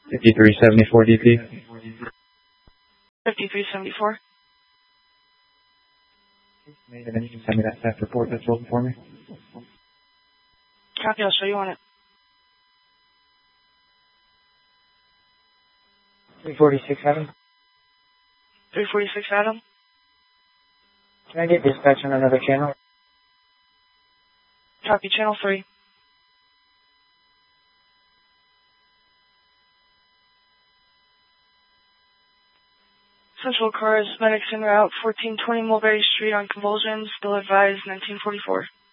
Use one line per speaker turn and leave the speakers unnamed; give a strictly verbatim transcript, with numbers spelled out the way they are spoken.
fifty-three seventy-four D P.
fifty-three seventy-four.
And then you can send me that theft report that's open for me.
Copy, I'll show you on it.
three forty-six Adam.
three forty-six Adam.
Can I get dispatch on another channel?
Copy, channel three. Central cars, medics en route, fourteen twenty Mulberry Street on convulsions, still advised nineteen forty-four.